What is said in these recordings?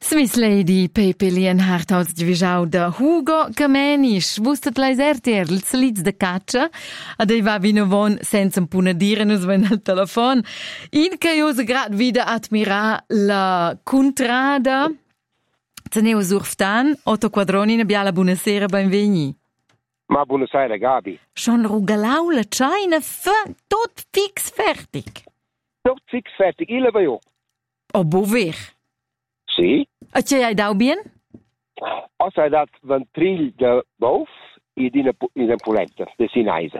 Swiss Lady Pepe Lienhardt hat divisau da Hugo Kamenisch. Wustet leis RTR, il saliz de caccia, ad ei va vinovon senza un punadire nus ven al telefon. In che io grad vida admira la contrada. Teneu surftan, Otto Quadroni, ne biala buonasera, benveni. Ma buonasera, Gabi. Schon rugalau la China, tot fix fertig. Tot fix fertig, il va io. Oh, bover. Sì. E ce hai dau bien? Ho sai dat ventril de bof in een polenta, de Sinaise.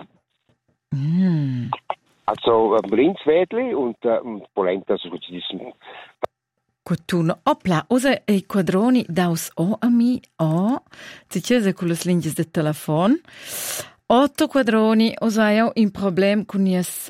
Also ein Brinzwedli und polenta, so gut diesen. Quattuno, opla, osa e quadroni daus o a mi, o, ti chiese con le lingue de telefon. Otto quadroni, osa io in problem con jes,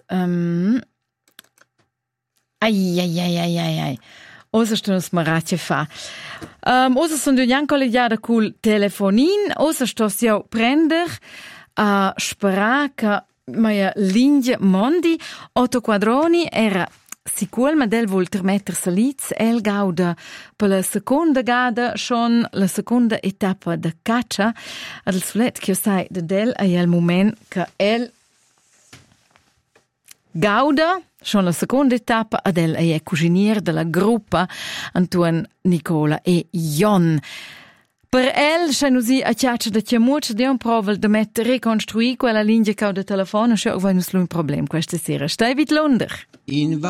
ai. Osa sto nos maratje fa. Osa son dun jan collegiada cul telefonin, osa sto io prender a spera che mia lingue mondi, Otto quadroni era sicur ma del volter metter saliz el gauda per la seconda gada schon la seconda etapa de caccia ad il sulet che io sai de del è il moment che el gauda schon la seconda etapa ad el è cuginier della gruppa Antoine, Nicola e Jon. Per el c'è nusi a chiaccia da chiamuccia di un provel de mettere reconstruì quella linea che ho da telefono, c'è un problem questa sera. Stai vit Lunder?